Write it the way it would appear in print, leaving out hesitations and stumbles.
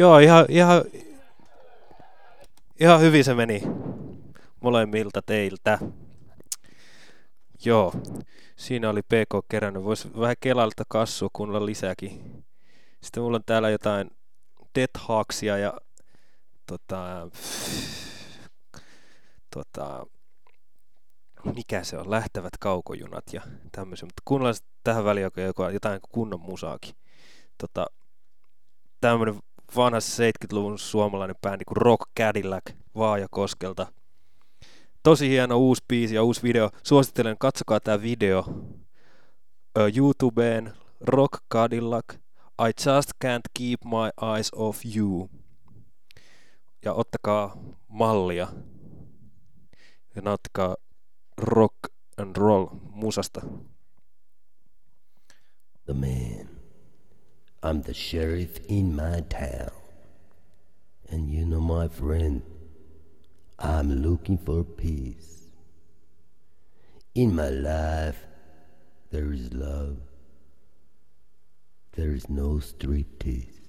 Joo, ihan hyvin se meni molemmilta teiltä. Joo, siinä oli PK kerännyt. Voisi vähän kelailta kassua kuunnella lisääkin. Sitten mulla on täällä jotain Death Hawksia ja tota, mikä se on, lähtevät kaukojunat ja tämmöisiä. Mutta kuunnellaan tähän väliin jotain kunnon musaakin. Tämmönen vanha 70-luvun suomalainen bändi kuin Rock Cadillac Vaajakoskelta. Tosi hieno uusi biisi ja uusi video. Suosittelen, katsokaa tää video YouTubeen. Rock Cadillac, I just can't keep my eyes off you. Ja ottakaa mallia. Ja nauttikaa rock and roll musasta. The man. I'm the sheriff in my town. And you know, my friend, I'm looking for peace. In my life, there is love. There is no striptease.